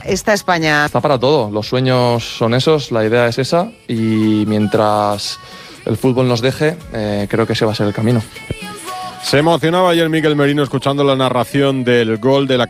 esta España. Está para todo, los sueños son esos, la idea es esa y mientras el fútbol nos deje, creo que ese va a ser el camino. Se emocionaba ayer Mikel Merino escuchando la narración del gol de la